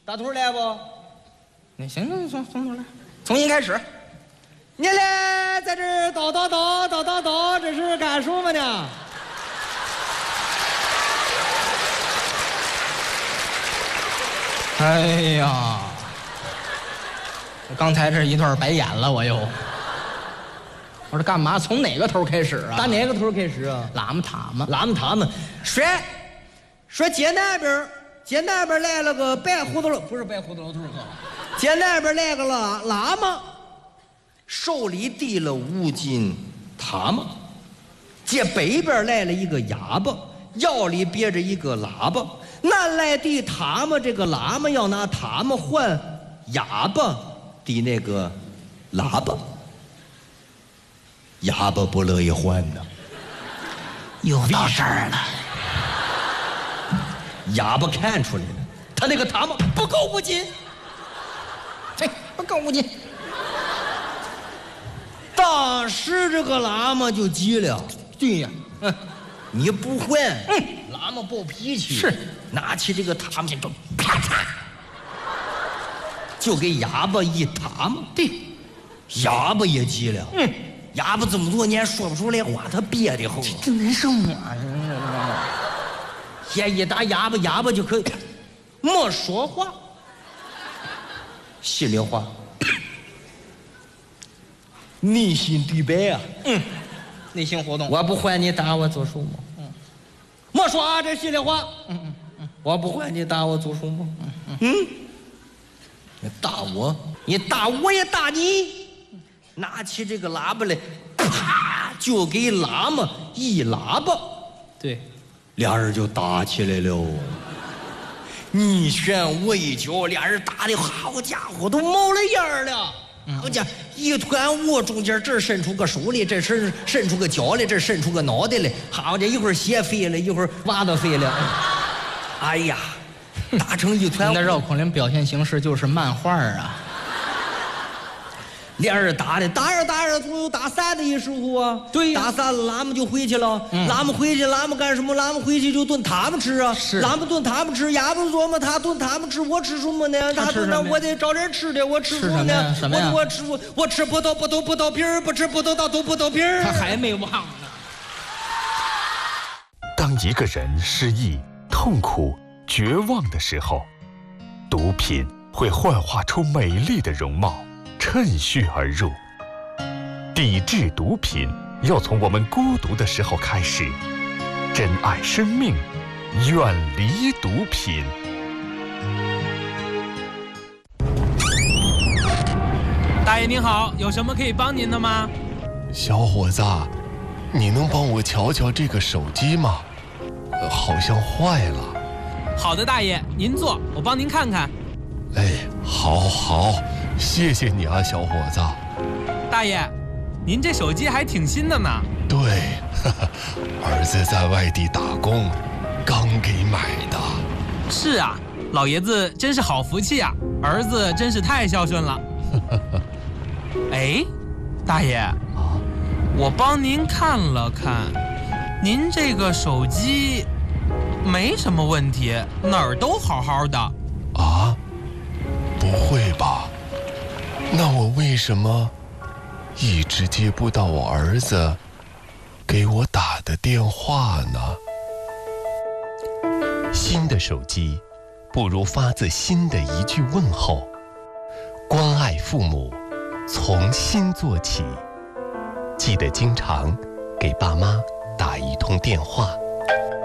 大兔来不？ 那行，从头来，重新开始。 你来在这儿叨，这是干什么呢？ 哎呀，刚才这一段白演了，我又。我说干嘛？从哪个头开始啊？ 打哪个头开始啊？ 喇嘛塔嘛， 喇嘛塔嘛。说街那边来了个白胡子不是白胡子老头儿，街那边来个喇嘛，手里提了5斤塔嘛。街北边来了一个哑巴，腰里别着一个喇叭。南来的塔嘛，这个喇嘛要拿塔嘛换哑巴的那个喇叭。哑巴不乐意换呢， 又到这儿了。 哑巴看出来了，他那个塔嘛不够5斤， 这不够5斤。 当时这个喇嘛就急了， 对呀， 你不换，喇嘛暴脾气， 是拿起这个塔嘛就啪嚓，就给哑巴一塔嘛。 对， 哑巴也急了，哑巴这么多年说不出来话，他憋得慌。 这难受啊！ 先一打哑巴就可以没说话，心里话，内心对白啊。 内心活动。 我不还你打我做什么？没说啊，这心里话。我不还你打我做什么？你打我，你打我也打你。拿起这个喇叭来，啪就给喇嘛一喇叭。 对， 俩人就打起来了。你拳我一脚，俩人打的好家伙都冒了烟了。好家伙，一团雾，中间这儿伸出个手来，这伸出个脚来，这伸出个脑袋来。好家伙，一会儿鞋飞了，一会儿袜子飞了。哎呀，打成一团雾。 那绕口令表现形式就是漫画啊。 俩人打着总有打散的一时候啊。 对呀， 打散了，喇嘛就回去了。喇嘛回去，喇嘛干什么？喇嘛回去就炖塔嘛吃啊。 是。 喇嘛炖塔嘛吃，哑巴琢磨他炖塔嘛吃，我吃什么呢？他炖那我得找点吃的，我吃什么呢？ 什么呀？ 我吃葡萄皮儿，不吃葡萄倒吐葡萄皮儿。 他还没忘呢。 当一个人失意、痛苦、绝望的时候，毒品会幻化出美丽的容貌，趁虚而入。抵制毒品要从我们孤独的时候开始，珍爱生命，远离毒品。 大爷您好，有什么可以帮您的吗？ 小伙子，你能帮我瞧瞧这个手机吗？好像坏了。 好的，大爷，您坐，我帮您看看。 哎，好，谢谢你啊，小伙子。 大爷，您这手机还挺新的呢。 对，儿子在外地打工，刚给买的。 是啊，老爷子真是好福气啊，儿子真是太孝顺了。哎，大爷啊，我帮您看了看，您这个手机没什么问题，哪儿都好好的。 啊？不会吧？那我为什么一直接不到我儿子给我打的电话呢？ 新的手机，不如发自心的一句问候。关爱父母，从心做起。记得经常给爸妈打一通电话。